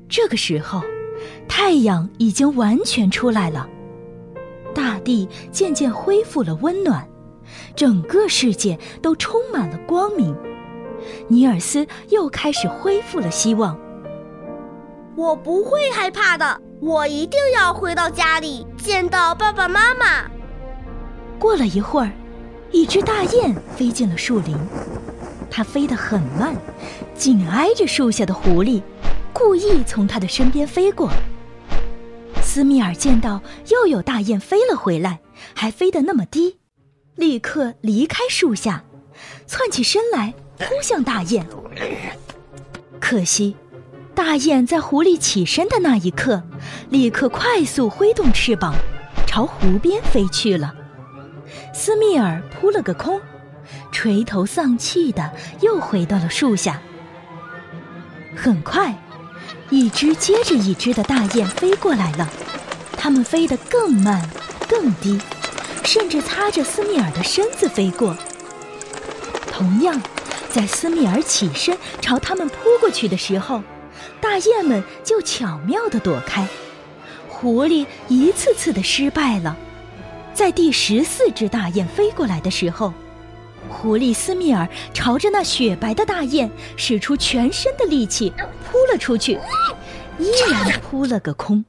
这个时候，太阳已经完全出来了，大地渐渐恢复了温暖，整个世界都充满了光明。尼尔斯又开始恢复了希望。 我不会害怕的，我一定要回到家里，见到爸爸妈妈。 过了一会儿，一只大雁飞进了树林，它飞得很慢，紧挨着树下的狐狸，故意从它的身边飞过。斯密尔见到又有大雁飞了回来，还飞得那么低，立刻离开树下，窜起身来扑向大雁。可惜大雁在狐狸起身的那一刻，立刻快速挥动翅膀，朝湖边飞去了。斯密尔扑了个空，垂头丧气地又回到了树下。很快，一只接着一只的大雁飞过来了，它们飞得更慢更低，甚至擦着斯密尔的身子飞过。同样，在斯密尔起身朝它们扑过去的时候，大雁们就巧妙地躲开，狐狸一次次地失败了。在第14只大雁飞过来的时候，狐狸斯密尔朝着那雪白的大雁使出全身的力气扑了出去，依然扑了个空。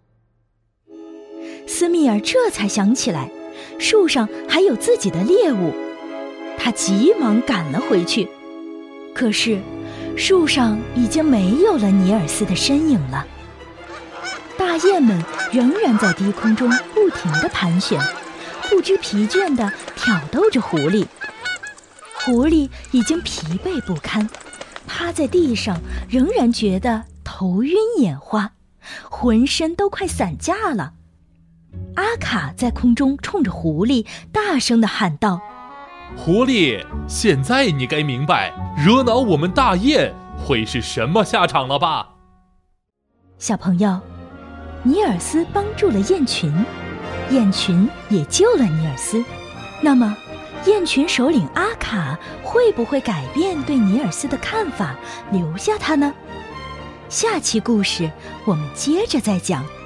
斯密尔这才想起来，树上还有自己的猎物，他急忙赶了回去。可是树上已经没有了尼尔斯的身影了。大雁们仍然在低空中不停地盘旋，不知疲倦地挑逗着狐狸。狐狸已经疲惫不堪，趴在地上仍然觉得头晕眼花，浑身都快散架了。阿卡在空中冲着狐狸大声地喊道： 狐狸，现在你该明白惹恼我们大雁会是什么下场了吧？ 小朋友，尼尔斯帮助了雁群，雁群也救了尼尔斯。那么雁群首领阿卡会不会改变对尼尔斯的看法，留下他呢？下期故事我们接着再讲。